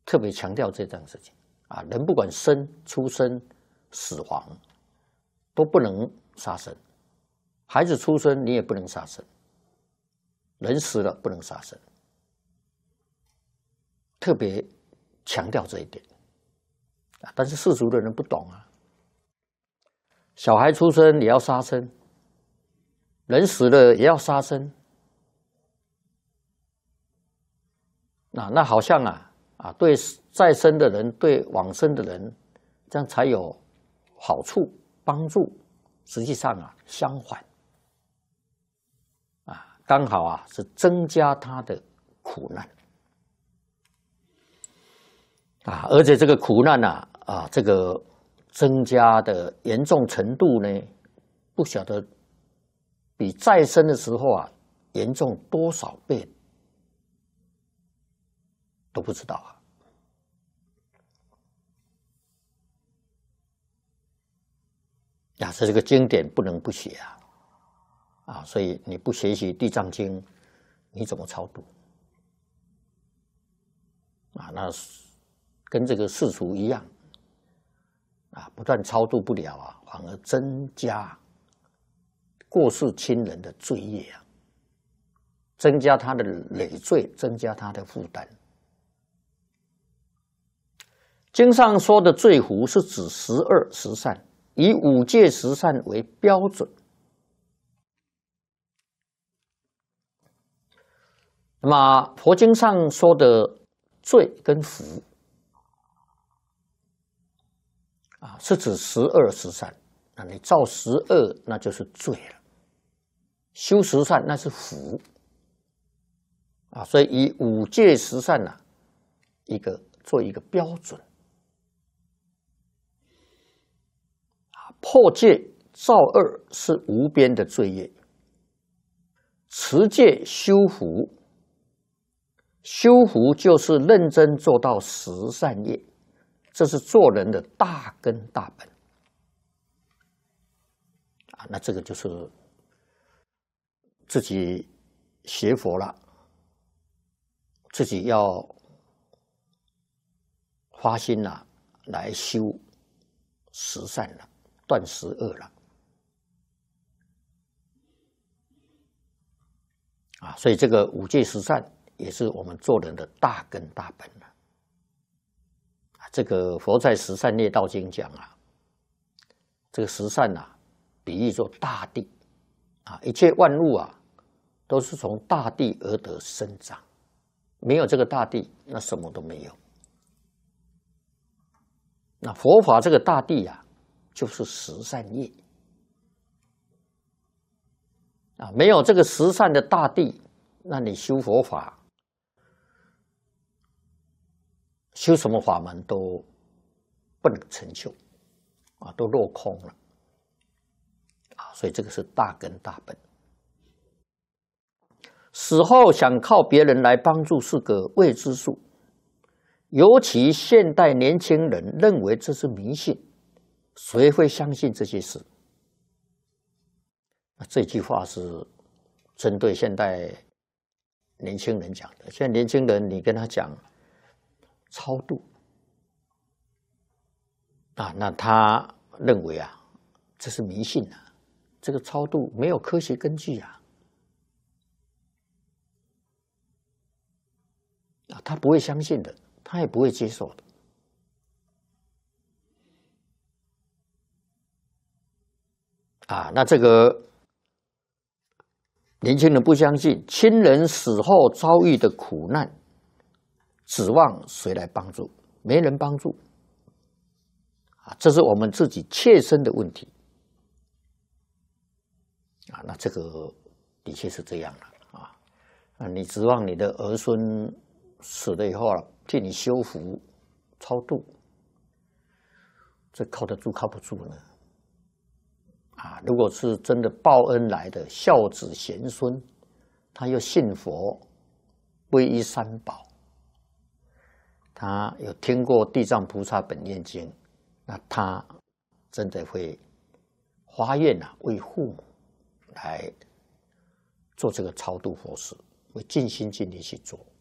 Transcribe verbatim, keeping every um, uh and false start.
特别强调这件事情啊，人不管生、出生、死亡，都不能杀生。孩子出生你也不能杀生，人死了不能杀生，特别强调这一点啊。但是世俗的人不懂啊，小孩出生也要杀生，人死了也要杀生。那那好像啊啊，对再生的人，对往生的人，这样才有好处帮助。实际上啊，相反啊，刚好啊是增加他的苦难啊，而且这个苦难啊啊，这个增加的严重程度呢，不晓得比再生的时候啊严重多少倍。都不知道啊！呀，这个经典不能不学啊！啊，所以你不学习《地藏经》，你怎么超度？啊，那跟这个世俗一样啊，不但超度不了啊，反而增加过世亲人的罪业啊，增加他的累赘，增加他的负担。经上说的罪福是指十二十善，以五戒十善为标准。那么佛经上说的罪跟福啊，是指十二十善。那你造十恶，那就是罪了；修十善，那是福啊。所以以五戒十善呢、啊，一个做一个标准。破戒造恶是无边的罪业，持戒修福，修福就是认真做到十善业，这是做人的大根大本啊。那这个就是自己学佛了，自己要发心了、啊、来修十善了。断十恶了啊，所以这个五戒十善也是我们做人的大根大本了啊。这个佛在《十善业道经》讲啊，这个十善啊，比喻作大地啊，一切万物啊，都是从大地而得生长，没有这个大地，那什么都没有。那佛法这个大地啊，就是十善业啊，没有这个十善的大地，那你修佛法，修什么法门都不能成就啊，都落空了啊。所以这个是大根大本。死后想靠别人来帮助是个未知数，尤其现代年轻人认为这是迷信。谁会相信这些事？这句话是针对现代年轻人讲的。现在年轻人，你跟他讲超度啊，那他认为啊，这是迷信啊，这个超度没有科学根据啊，啊，他不会相信的，他也不会接受的。啊，那这个年轻人不相信，亲人死后遭遇的苦难，指望谁来帮助？没人帮助啊，这是我们自己切身的问题啊。那这个的确是这样了啊。啊，你指望你的儿孙死了以后替你修福、超度，这靠得住靠不住呢？啊，如果是真的报恩来的孝子贤孙，他又信佛，皈依三宝，他有听过《地藏菩萨本愿经》，那他真的会发愿啊，为父母来做这个超度佛事，会尽心尽力去做。